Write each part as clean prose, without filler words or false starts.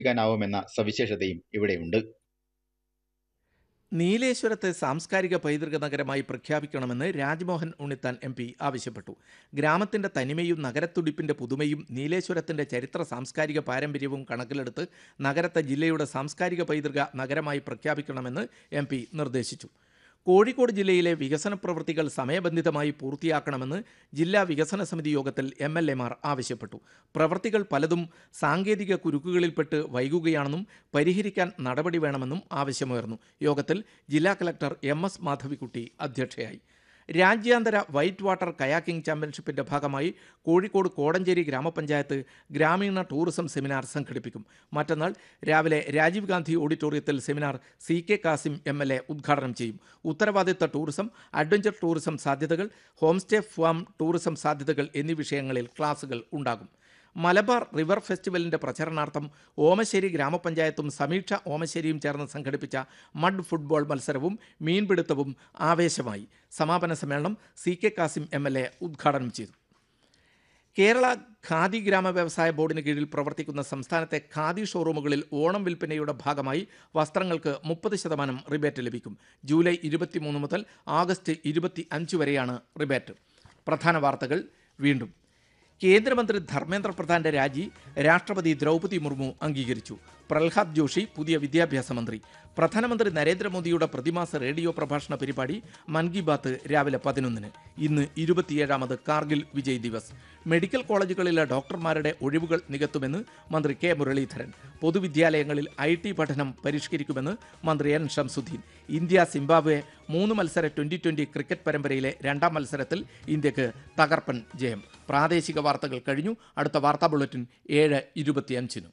ാവുമെന്ന സവിശേഷതയും ഇവിടെയുണ്ട്. നീലേശ്വരത്തെ സാംസ്കാരിക പൈതൃക നഗരമായി പ്രഖ്യാപിക്കണമെന്ന് രാജ്മോഹൻ ഉണ്ണിത്താൻ MP ആവശ്യപ്പെട്ടു. ഗ്രാമത്തിന്റെ തനിമയും നഗരത്തുടിപ്പിന്റെ പുതുമയും നീലേശ്വരത്തിന്റെ ചരിത്ര സാംസ്കാരിക പാരമ്പര്യവും കണക്കിലെടുത്ത് നഗരത്തെ ജില്ലയുടെ സാംസ്കാരിക പൈതൃക നഗരമായി പ്രഖ്യാപിക്കണമെന്ന് MP നിർദ്ദേശിച്ചു. കോഴിക്കോട് ജില്ലയിലെ വികസന പ്രവൃത്തികൾ സമയബന്ധിതമായി പൂർത്തിയാക്കണമെന്ന് ജില്ലാ വികസന സമിതി യോഗത്തിൽ MLAമാർ ആവശ്യപ്പെട്ടു. പ്രവൃത്തികൾ പലതും സാങ്കേതിക കുരുക്കുകളിൽപ്പെട്ട് വൈകുകയാണെന്നും പരിഹരിക്കാൻ നടപടി വേണമെന്നും ആവശ്യമുയർന്നു. യോഗത്തിൽ ജില്ലാ കളക്ടർ MS മാധവിക്കുട്ടി അധ്യക്ഷയായി. രാജ്യാന്തര വൈറ്റ് വാട്ടർ കയാക്കിംഗ് ചാമ്പ്യൻഷിപ്പിന്റെ ഭാഗമായി കോഴിക്കോട് കോടഞ്ചേരി ഗ്രാമപഞ്ചായത്ത് ഗ്രാമീണ ടൂറിസം സെമിനാർ സംഘടിപ്പിക്കും. മറ്റന്നാൾ രാവിലെ രാജീവ് ഗാന്ധി ഓഡിറ്റോറിയത്തിൽ സെമിനാർ CK കാസിം MLA ഉദ്ഘാടനം ചെയ്യും. ഉത്തരവാദിത്ത ടൂറിസം, അഡ്വഞ്ചർ ടൂറിസം സാധ്യതകൾ, ഹോംസ്റ്റേ ഫാം ടൂറിസം സാധ്യതകൾ എന്നീ വിഷയങ്ങളിൽ ക്ലാസുകൾ ഉണ്ടാകും. മലബാർ റിവർ ഫെസ്റ്റിവലിന്റെ പ്രചരണാർത്ഥം ഓമശ്ശേരി ഗ്രാമപഞ്ചായത്തും സമീക്ഷ ഓമശ്ശേരിയും ചേർന്ന് സംഘടിപ്പിച്ച മഡ് ഫുട്ബോൾ മത്സരവും മീൻപിടുത്തവും ആവേശമായി. സമാപന സമ്മേളനം CK കാസിം MLA ഉദ്ഘാടനം ചെയ്തു. കേരള ഖാദി ഗ്രാമ വ്യവസായ ബോർഡിന് കീഴിൽ പ്രവർത്തിക്കുന്ന സംസ്ഥാനത്തെ ഖാദി ഷോറൂമുകളിൽ ഓണം വിൽപ്പനയുടെ ഭാഗമായി വസ്ത്രങ്ങൾക്ക് 30% റിബേറ്റ് ലഭിക്കും. ജൂലൈ 23 മുതൽ ആഗസ്റ്റ് 25 വരെയാണ് റിബേറ്റ്. പ്രധാന വാർത്തകൾ വീണ്ടും. കേന്ദ്രമന്ത്രി ധർമ്മേന്ദ്ര പ്രധാന്റെ രാജി രാഷ്ട്രപതി ദ്രൗപദി മുർമു അംഗീകരിച്ചു. പ്രഹ്ലാദ് ജോഷി പുതിയ വിദ്യാഭ്യാസ മന്ത്രി. പ്രധാനമന്ത്രി നരേന്ദ്രമോദിയുടെ പ്രതിമാസ റേഡിയോ പ്രഭാഷണ പരിപാടി മൻ കി ബാത്ത് രാവിലെ 11-ന്. ഇന്ന് 27ാമത് കാർഗിൽ വിജയ് ദിവസ്. മെഡിക്കൽ കോളേജുകളിലെ ഡോക്ടർമാരുടെ ഒഴിവുകൾ നികത്തുമെന്ന് മന്ത്രി K മുരളീധരൻ. പൊതുവിദ്യാലയങ്ങളിൽ IT പഠനം പരിഷ്കരിക്കുമെന്ന് മന്ത്രി N ഷംസുദ്ദീൻ. ഇന്ത്യ സിംബാബ്വെ 3 മത്സര T20 ക്രിക്കറ്റ് പരമ്പരയിലെ രണ്ടാം മത്സരത്തിൽ ഇന്ത്യക്ക് തകർപ്പൻ ജയം. പ്രാദേശിക വാർത്തകൾ കഴിഞ്ഞു. അടുത്ത വാർത്താ ബുള്ളറ്റിൻ 7:25-ന്.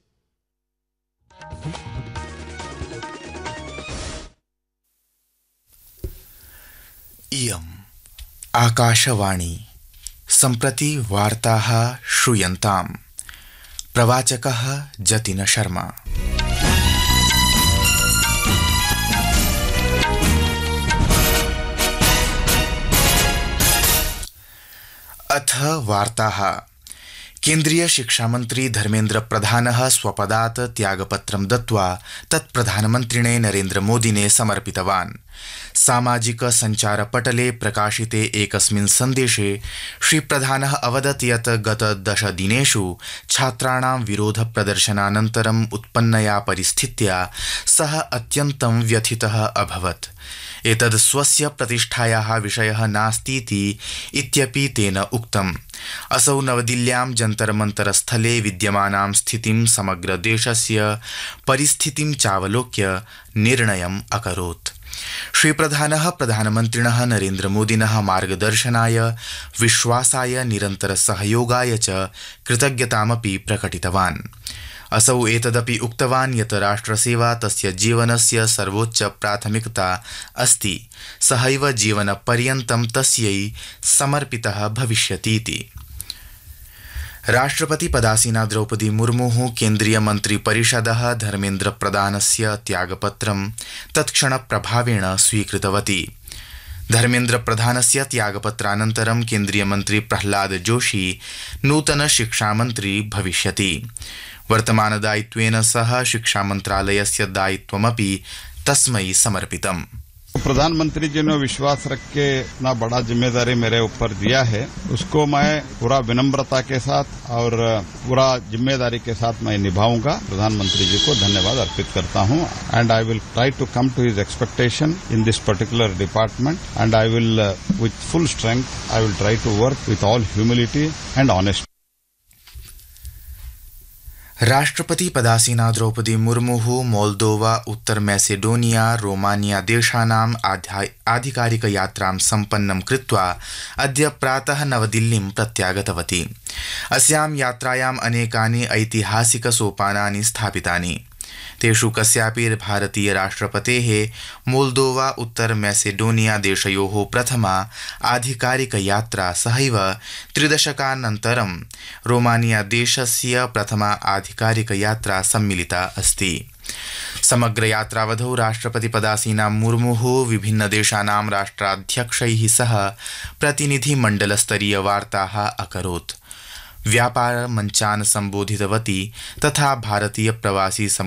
इयम् आकाशवाणी सम्प्रति वार्ताः श्रूयन्ताम्. प्रवाचकः जतिन शर्मा. अथ वार्ताः. केन्द्रीय शिक्षामन्त्री धर्मेन्द्र प्रधानः स्वपदात् त्यागपत्रं दत्त्वा तत् प्रधानमन्त्रिणे नरेन्द्र मोदिने समर्पितवान्. सामाजिक सञ्चारपटले प्रकाशिते एकस्मिन् सन्देशे श्रीप्रधानः अवदत् यत् गत 10 दिनेषु छात्राणां विरोधप्रदर्शनानन्तरम् उत्पन्नया परिस्थित्या सः अत्यन्तं व्यथितः अभवत्. एतद् स्वस्य प्रतिष्ठायाः विषयः नास्तीति इत्यपि तेन उक्तम्. असौ नवदिल्ल्यां जन्तरमन्तरस्थले स्थले विद्यमानां स्थितिं समग्र देशस्य परिस्थितिं चावलोक्य निर्णयम् अकरोत्. श्रीप्रधानः प्रधानमन्त्रिणः नरेन्द्रमोदिनः मार्गदर्शनाय, विश्वासाय, निरन्तरसहयोगाय च कृतज्ञतामपि प्रकटितवान्. असौ एतदपि उक्तवान् यत् राष्ट्रसेवा तस्य जीवनस्य सर्वोच्च प्राथमिकता अस्ति. सहैव जीवनपर्यन्तं तस्यै समर्पितः भविष्यतीति. राष्ट्रपति पदासीना द्रौपदी मुर्मुः केन्द्रीयमन्त्रिपरिषदः धर्मेन्द्र प्रधानस्य त्यागपत्रं तत्क्षणप्रभावेण स्वीकृतवती. धर्मेन्द्र प्रधानस्य त्यागपत्रानन्तरं केन्द्रीयमन्त्री प्रह्लाद जोशी नूतन शिक्षामन्त्री भविष्यति. वर्तमानदायित्वेन सह शिक्षामन्त्रालयस्य दायित्वमपि तस्मै समर्पितम्. प्रधानमंत्री जी ने विश्वास रख के इतना बड़ा जिम्मेदारी मेरे ऊपर दिया है, उसको मैं पूरा विनम्रता के साथ और पूरा जिम्मेदारी के साथ मैं निभाऊंगा. प्रधानमंत्री जी को धन्यवाद अर्पित करता हूं. And I will try to come to his expectation in this particular department and I will with full strength I will try to work with all humility and honesty. राष्ट्रपति पदासीना द्रौपदी मुर्मुः मोल्दोवा, उत्तर मैसेडोनिया, रोमानिया देशानाम् आधिकारिक यात्रां सम्पन्नं कृत्वा अद्य प्रातः नवदिल्लीं प्रत्यागतवती. अस्यां यात्रायाम् अनेकानि ऐतिहासिक सोपानानि स्थापितानि. तेषु कस्यापि भारतीय राष्ट्रपतेः मोल्दोवा, उत्तर मैसेडोनिया देशयोः प्रथमा आधिकारिक यात्रा सहैव 3 दशकानन्तरं रोमानिया देशस्य प्रथमा आधिकारिक यात्रा सम्मिलिता अस्ति. समग्र यात्रावधौ राष्ट्रपति पदासीना मुर्मुः विभिन्न देशानां राष्ट्राध्यक्षैः सह प्रतिनिधिमण्डलस्तरीय वार्ताः अकरोत्. व्यापार मंचान् संबोधितवती तथा भारतीय प्रवासी